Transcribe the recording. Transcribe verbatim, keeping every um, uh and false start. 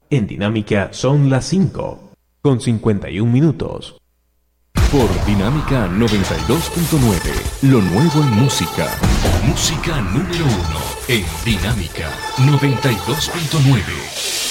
En Dinámica son las cinco, con cincuenta y un minutos. Por Dinámica noventa y dos punto nueve, lo nuevo en música. Música número uno en Dinámica noventa y dos punto nueve.